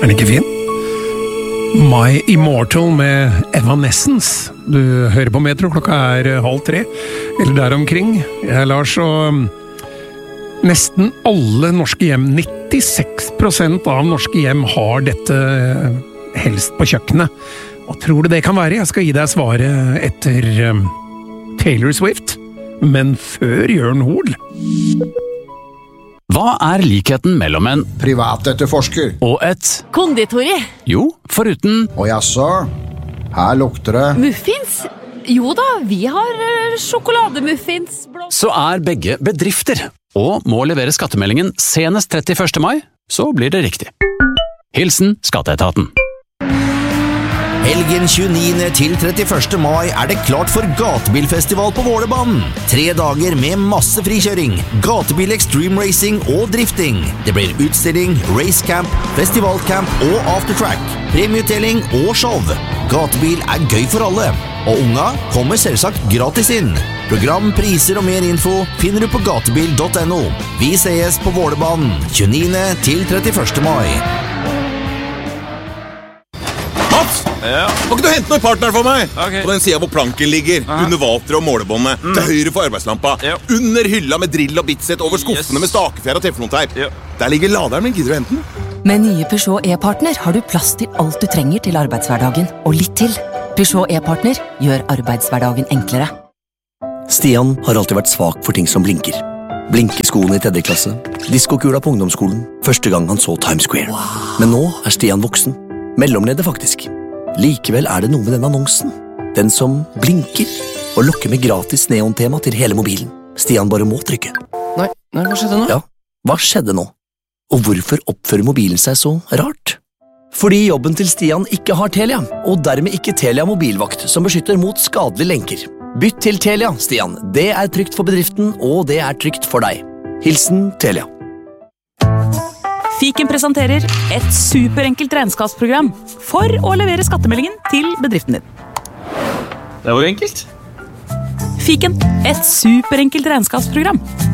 Er den ikke fin? My Immortal med Evanescence. Du hører på Metro, klokka er 2:30, eller der omkring. Jeg er Lars, og nesten alle norske hjem, 96% av norske hjem har dette helst på kjøkkenet. Hva tror du det kan være? Jeg skal gi deg svaret etter Taylor Swift, men før Jørn Hoel. Hva er likheten mellom en privatetterforsker og et Konditori. Jo, foruten og jaså, her lukter det Muffins? Jo da, vi har sjokolademuffins. så er begge bedrifter, og må levere skattemeldingen senest 31. mai, så blir det riktig. Hilsen Skatteetaten. Helgen 29. til 31. mai er det klart for gatebilfestival på Vålerbanen. 3 dager med masse frikjøring, gatebil extreme racing og drifting. Det blir utstilling, racecamp, festivalcamp og aftertrack, premieutdeling og show. Gatebil er gøy for alle, og unga kommer selvsagt gratis inn. Program, priser og mer info finner du på gatebil.no. Vi ses på Vålerbanen 29. til 31. mai. Mats! Ja. Kan ikke du hente noen partner for meg? Ok. På den siden hvor planken ligger, under vateret og målebåndet, til høyre for arbeidslampa, Ja. under hylla med drill og bitset, over skuffene med stakefjær og teflonteip. Ja. Der ligger laderen min, gidder du hente den? Med nye Peugeot e-partner har du plass til alt du trenger til arbeidshverdagen, og litt til. Peugeot e-partner gjør arbeidshverdagen enklere. Stian har alltid vært svak for ting som blinker. Blinkeskoene i 3. klasse, diskokula på ungdomsskolen, første gang han så Times Square. Men nå er Stian voksen. Mellomleder faktisk. Likevel er det noe med den annonsen. Den som blinker og lokker med gratis neontema til hele mobilen. Stian bare må trykke. Nei, hva skjedde nå? Ja, hva skjedde nå? Og hvorfor oppfører mobilen seg så rart? Fordi jobben til Stian ikke har Telia, og dermed ikke Telia mobilvakt, som beskytter mot skadelige lenker. Bytt til Telia, Stian. Det er trygt for bedriften, og det er trygt for deg. Hilsen Telia. Fiken presenterer et superenkelt regnskapsprogram for å levere skattemeldingen til bedriften din. Det var enkelt. Fiken, et superenkelt regnskapsprogram.